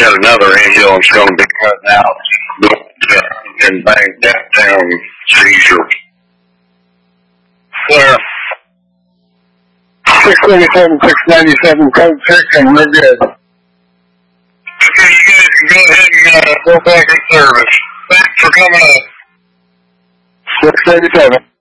got another ambulance going to be cutting out and bang downtown seizure. Sir. 637, 697, code 6, and we're good. Okay, you guys can go ahead and go back in service. Thanks for coming up. 637.